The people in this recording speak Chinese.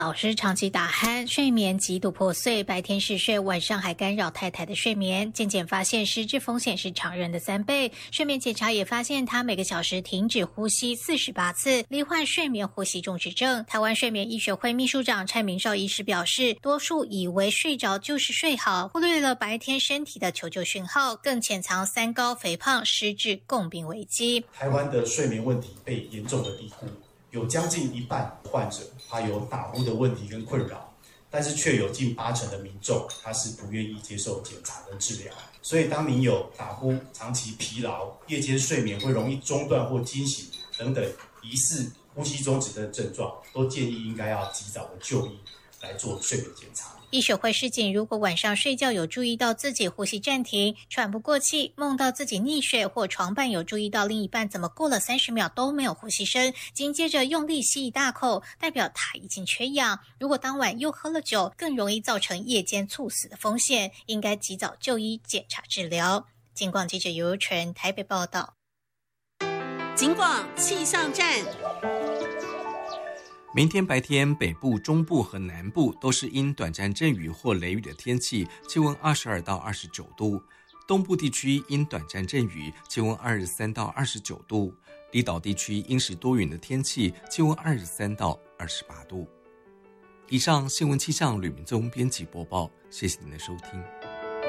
老师长期打鼾，睡眠极度破碎，白天嗜睡，晚上还干扰太太的睡眠。健检发现失智风险是常人的3倍。睡眠检查也发现他每个小时停止呼吸48次，罹患睡眠呼吸中止症。台湾睡眠医学会秘书长蔡明绍医师表示，多数以为睡着就是睡好，忽略了白天身体的求救讯号，更潜藏3高、肥胖、失智共病危机。 台湾的睡眠问题被严重的低估。有将近一半患者他有打呼的问题跟困扰，但是却有近80%的民众他是不愿意接受检查跟治疗。所以当你有打呼、长期疲劳、夜间睡眠会容易中断或惊醒等等疑似呼吸中止的症状，都建议应该要及早的就医来做睡眠检查。 医学会示警，如果晚上睡觉有注意到自己呼吸暂停、喘不过气，梦到自己溺水，或床伴有注意到另一半怎么过了30秒都没有呼吸声，紧接着用力吸一大口，代表他已经缺氧。如果当晚又喝了酒，更容易造成夜间猝死的风险，应该及早就医检查治疗。警广记者尤纯台北报道。 警广气象站。 明天白天，北部、中部和南部都是因短暂阵雨或雷雨的天气，气温22到29度；东部地区因短暂阵雨，气温23到29度；离岛地区因时多云的天气，气温23到28度。以上新闻气象吕明宗编辑播报，谢谢您的收听。